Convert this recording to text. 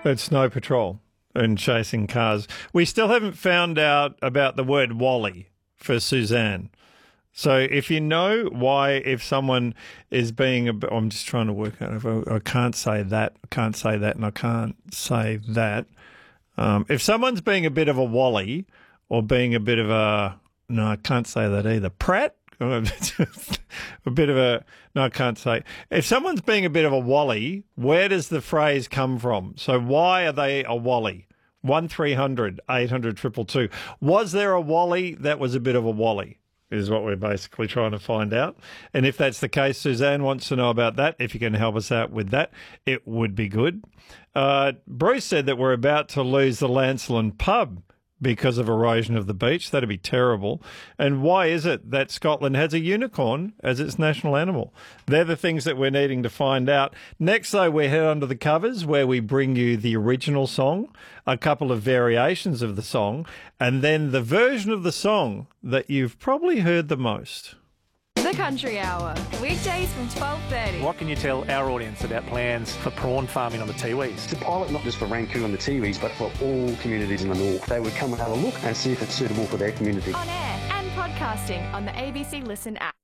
That's Snow Patrol and Chasing Cars. We still haven't found out about the word Wally for Suzanne. So if you know why, if someone is being I'm just trying to work out if I can't say that, and I can't say that. If someone's being a bit of a Wally or being a bit of a, no, I can't say that either. Pratt? A bit of a, no, I can't say. If someone's being a bit of a Wally, where does the phrase come from? So why are they a Wally? 1300 800 222. Was there a Wally that was a bit of a Wally? Is what we're basically trying to find out. And if that's the case, Suzanne wants to know about that. If you can help us out with that, it would be good. Bruce said that we're about to lose the Lancelin pub because of erosion of the beach. That'd be terrible. And why is it that Scotland has a unicorn as its national animal? They're the things that we're needing to find out. Next, though, we head under the covers where we bring you the original song, a couple of variations of the song, and then the version of the song that you've probably heard the most. The Country Hour, weekdays from 12:30. What can you tell our audience about plans for prawn farming on the Tiwis? It's a pilot not just for Rancoon and the Tiwis, but for all communities in the north. They would come and have a look and see if it's suitable for their community. On air and podcasting on the ABC Listen app.